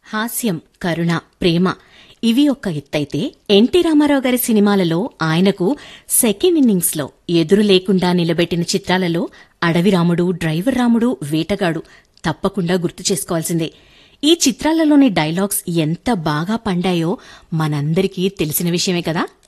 హాస్యం, కరుణ, ప్రేమ ఇవి ఒక ఎత్తైతే ఎన్టీ రామారావు గారి సినిమాలలో ఆయనకు సెకండ్ ఇన్నింగ్స్ లో ఎదురు లేకుండా నిలబెట్టిన చిత్రాలలో అడవి రాముడు, డ్రైవర్ రాముడు, వేటగాడు తప్పకుండా గుర్తు చేసుకోవాల్సిందే. ఈ చిత్రాలలోని డైలాగ్స్ ఎంత బాగా పండాయో మనందరికీ తెలిసిన విషయమే కదా.